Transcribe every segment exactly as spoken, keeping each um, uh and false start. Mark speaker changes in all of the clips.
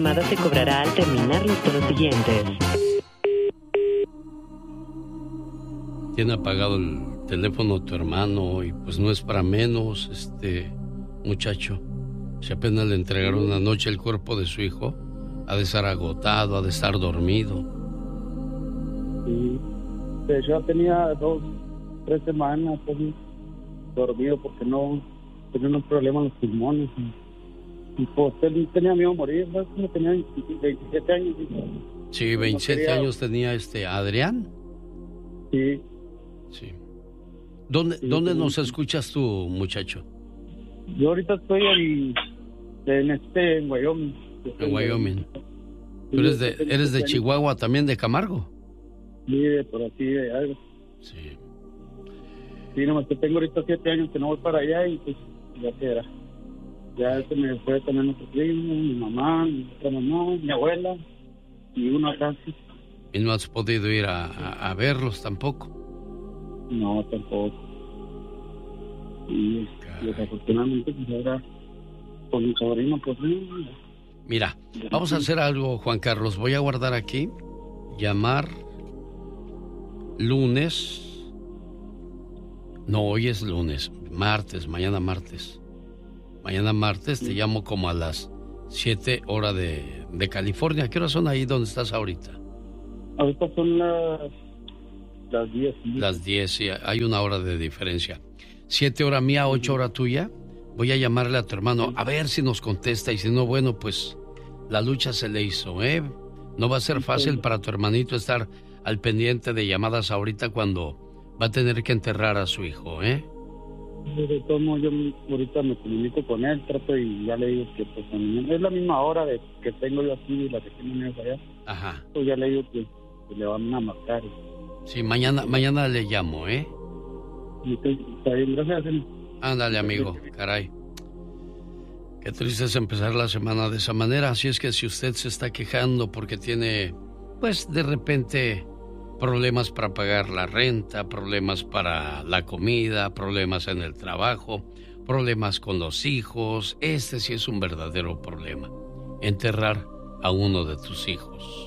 Speaker 1: llamada se cobrará al terminar los tonos siguientes.
Speaker 2: Tiene apagado el teléfono tu hermano y pues no es para menos, este muchacho. Si apenas le entregaron anoche el cuerpo de su hijo, ha de estar agotado, ha de estar dormido.
Speaker 3: Sí, de hecho tenía dos, tres semanas así, dormido porque no tenía un problema en los pulmones. Y, y pues él tenía miedo a morir, ¿sabes? Como tenía veintisiete años. ¿Sí?
Speaker 2: Sí, veintisiete no quería... años tenía este Adrián.
Speaker 3: Sí.
Speaker 2: Sí. ¿Dónde, sí, ¿dónde sí, nos sí. escuchas tú, muchacho?
Speaker 3: Yo ahorita estoy en, en este, en Wyoming.
Speaker 2: En Wyoming. ¿Tú eres de, eres de Chihuahua también, de Camargo?
Speaker 3: Sí, por así de algo.
Speaker 2: Sí.
Speaker 3: Sí, nomás que tengo ahorita siete años que no voy para allá y pues ya queda. Ya se me fue también nuestro primo, mi mamá, mi otra mamá, mi abuela y una casi.
Speaker 2: ¿Y no has podido ir a, a, a verlos tampoco?
Speaker 3: No, tampoco. Y desafortunadamente pues ahora con mi sobrino pues no.
Speaker 2: Mira, vamos a hacer algo, Juan Carlos. Voy a guardar aquí, llamar lunes. No, hoy es lunes, martes, mañana martes. Mañana martes te llamo como a las siete hora de, de California. ¿Qué horas son ahí donde estás ahorita?
Speaker 3: Ahorita son las las diez. ¿Sí?
Speaker 2: Las diez, sí, hay una hora de diferencia. siete hora mía, ocho hora tuya. Voy a llamarle a tu hermano a ver si nos contesta y si no, bueno, pues la lucha se le hizo, ¿eh? No va a ser fácil para tu hermanito estar al pendiente de llamadas ahorita cuando va a tener que enterrar a su hijo, ¿eh?
Speaker 3: De todo modo, yo ahorita me comunico con él, trato y ya le digo que pues es la misma hora de que tengo yo aquí y la que tiene ellos allá.
Speaker 2: Ajá.
Speaker 3: Pues ya le digo que, que le van a marcar.
Speaker 2: Sí, mañana, mañana le llamo, ¿eh?
Speaker 3: Está bien, gracias.
Speaker 2: Ándale, amigo, caray. Qué triste es empezar la semana de esa manera. Así es que si usted se está quejando porque tiene, pues, de repente problemas para pagar la renta, problemas para la comida, problemas en el trabajo, problemas con los hijos, este sí es un verdadero problema. Enterrar a uno de tus hijos.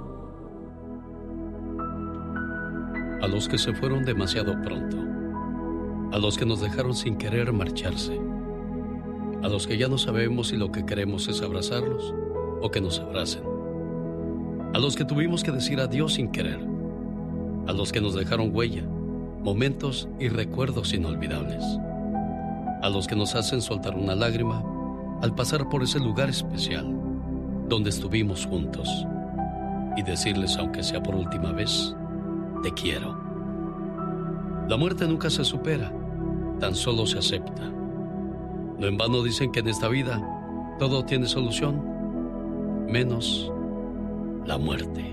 Speaker 2: A los que se fueron demasiado pronto. A los que nos dejaron sin querer marcharse. A los que ya no sabemos si lo que queremos es abrazarlos o que nos abracen. A los que tuvimos que decir adiós sin querer. A los que nos dejaron huella, momentos y recuerdos inolvidables. A los que nos hacen soltar una lágrima al pasar por ese lugar especial donde estuvimos juntos y decirles, aunque sea por última vez, te quiero. La muerte nunca se supera, tan solo se acepta. No en vano dicen que en esta vida todo tiene solución, menos la muerte.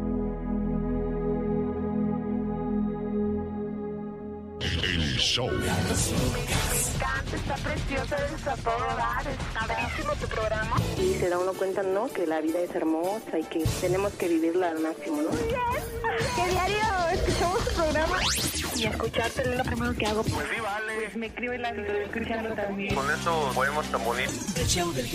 Speaker 4: El show.
Speaker 5: Está preciosa, está todo dar, está buenísimo tu programa. Y se da uno cuenta, ¿no? Que la vida es hermosa y que tenemos que vivirla al máximo, ¿no? Que diario escuchamos tu programa y escucharte es lo primero que hago.
Speaker 6: Pues sí, vale.
Speaker 5: Pues me escribo y la estoy escuchando también.
Speaker 6: Con eso podemos tan bonito.